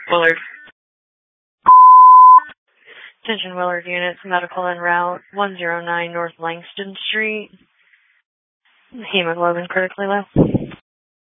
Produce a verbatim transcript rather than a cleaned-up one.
Willard. Attention Willard units, medical en route, one oh nine North Langston Street. Hemoglobin critically low.